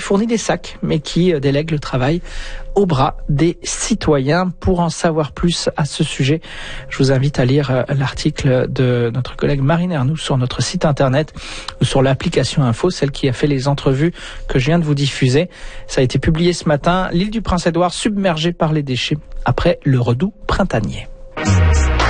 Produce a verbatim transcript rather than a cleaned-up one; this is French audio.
fournit des sacs, mais qui délègue le travail au bras des citoyens. Pour en savoir plus à ce sujet, je vous invite à lire l'article de notre collègue Marine Ernoux sur notre site internet ou sur l'application Info, celle qui a fait les entrevues que je viens de vous diffuser. Ça a été publié ce matin. L'île du Prince-Édouard submergée par les déchets après le redout printanier.